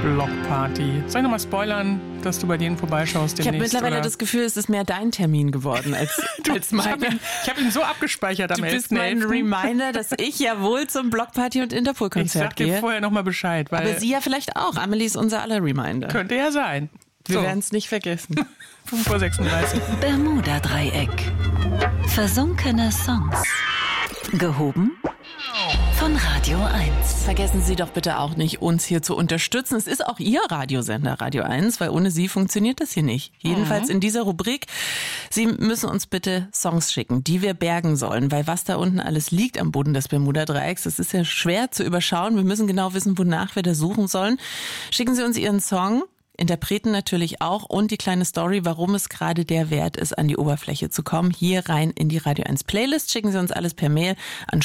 Blockparty. Soll ich nochmal spoilern, dass du bei denen vorbeischaust demnächst? Ich habe mittlerweile das Gefühl, es ist mehr dein Termin geworden als meine. Ich habe ihn so abgespeichert am 11.11. Du bist mein Reminder, dass ich ja wohl zum Blockparty- und Interpol-Konzert gehe. Ich sag dir vorher nochmal Bescheid. Weil aber sie ja vielleicht auch. Amelie ist unser aller Reminder. Könnte ja sein. Wir werden es nicht vergessen. 5:36 Uhr. Bermuda-Dreieck. Versunkene Songs. Gehoben von Radio 1. Vergessen Sie doch bitte auch nicht, uns hier zu unterstützen. Es ist auch Ihr Radiosender, Radio 1, weil ohne Sie funktioniert das hier nicht. Jedenfalls in dieser Rubrik. Sie müssen uns bitte Songs schicken, die wir bergen sollen, weil was da unten alles liegt am Boden des Bermuda-Dreiecks, das ist ja schwer zu überschauen. Wir müssen genau wissen, wonach wir da suchen sollen. Schicken Sie uns Ihren Song. Interpreten natürlich auch und die kleine Story, warum es gerade der Wert ist, an die Oberfläche zu kommen. Hier rein in die Radio 1 Playlist. Schicken Sie uns alles per Mail an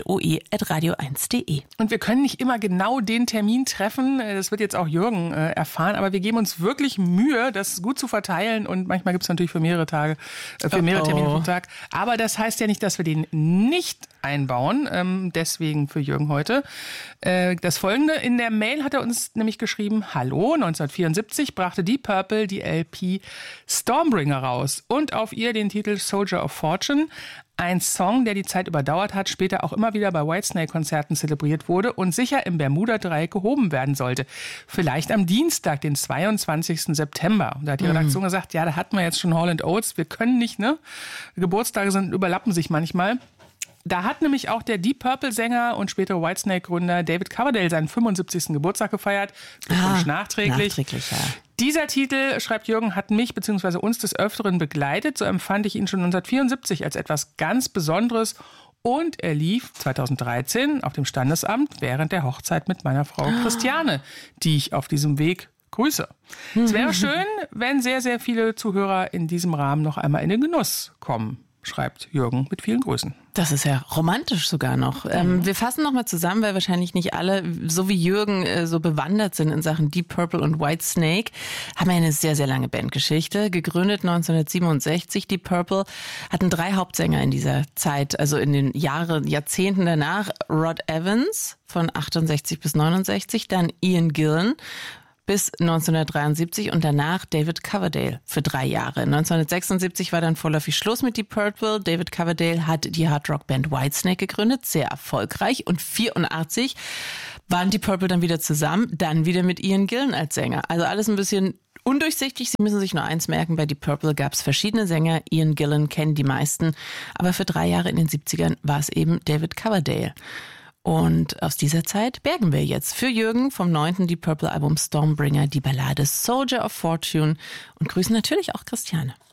schön@radio1.de. Und wir können nicht immer genau den Termin treffen. Das wird jetzt auch Jürgen erfahren. Aber wir geben uns wirklich Mühe, das gut zu verteilen. Und manchmal gibt es natürlich für mehrere Tage, für mehrere Termine pro Tag. Aber das heißt ja nicht, dass wir den nicht einbauen. Deswegen für Jürgen heute. Das Folgende. In der Mail hat er uns nämlich geschrieben: Hallo, 1974 brachte Deep Purple die LP Stormbringer raus und auf ihr den Titel Soldier of Fortune. Ein Song, der die Zeit überdauert hat, später auch immer wieder bei Whitesnake-Konzerten zelebriert wurde und sicher im Bermuda-Dreieck gehoben werden sollte. Vielleicht am Dienstag, den 22. September. Da hat die Redaktion gesagt, ja, da hatten wir jetzt schon Hall & Oates, wir können nicht, ne? Geburtstage überlappen sich manchmal. Da hat nämlich auch der Deep Purple-Sänger und spätere Whitesnake-Gründer David Coverdale seinen 75. Geburtstag gefeiert. Nachträglich. Nachträglich, ja. Dieser Titel, schreibt Jürgen, hat mich bzw. uns des Öfteren begleitet. So empfand ich ihn schon 1974 als etwas ganz Besonderes. Und er lief 2013 auf dem Standesamt während der Hochzeit mit meiner Frau Christiane, die ich auf diesem Weg grüße. Es wäre schön, wenn sehr, sehr viele Zuhörer in diesem Rahmen noch einmal in den Genuss kommen, schreibt Jürgen mit vielen Grüßen. Das ist ja romantisch sogar noch. Wir fassen nochmal zusammen, weil wahrscheinlich nicht alle, so wie Jürgen, so bewandert sind in Sachen Deep Purple und Whitesnake. Haben ja eine sehr, sehr lange Bandgeschichte. Gegründet 1967. Deep Purple hatten 3 Hauptsänger in dieser Zeit, also in den Jahrzehnten danach. Rod Evans von 68 bis 69, dann Ian Gillan bis 1973 und danach David Coverdale für 3 Jahre. 1976 war dann vorläufig Schluss mit Deep Purple. David Coverdale hat die Hardrock-Band Whitesnake gegründet, sehr erfolgreich. Und 1984 waren Deep Purple dann wieder zusammen, dann wieder mit Ian Gillan als Sänger. Also alles ein bisschen undurchsichtig. Sie müssen sich nur eins merken, bei Deep Purple gab es verschiedene Sänger. Ian Gillan kennen die meisten. Aber für 3 Jahre in den 70ern war es eben David Coverdale. Und aus dieser Zeit bergen wir jetzt für Jürgen vom 9. Deep Purple Album Stormbringer die Ballade Soldier of Fortune und grüßen natürlich auch Christiane.